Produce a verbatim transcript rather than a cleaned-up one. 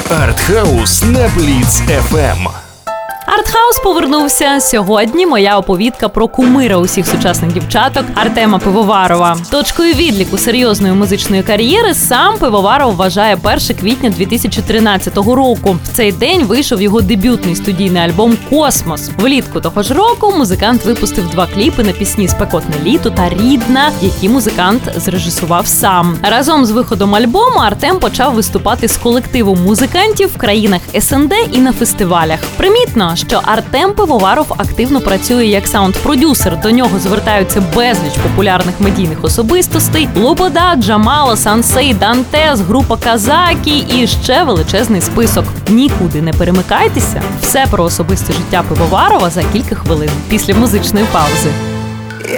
Артхаус на Бліц еф ем. Артхаус повернувся. Сьогодні моя оповідка про кумира усіх сучасних дівчаток Артема Пивоварова. Точкою відліку серйозної музичної кар'єри сам Пивоваров вважає перше квітня дві тисячі тринадцятого року. В цей день вийшов його дебютний студійний альбом «Космос». Влітку того ж року музикант випустив два кліпи на пісні «Спекотне літо» та «Рідна», які музикант зрежисував сам. Разом з виходом альбому Артем почав виступати з колективом музикантів в країнах ес ен де і на фестивалях. Примітно, що Артем Пивоваров активно працює як саунд-продюсер. До нього звертаються безліч популярних медійних особистостей: Лобода, Джамала, Сансей, Дантес, група Казакі і ще величезний список. Нікуди не перемикайтеся. Все про особисте життя Пивоварова за кілька хвилин після музичної паузи.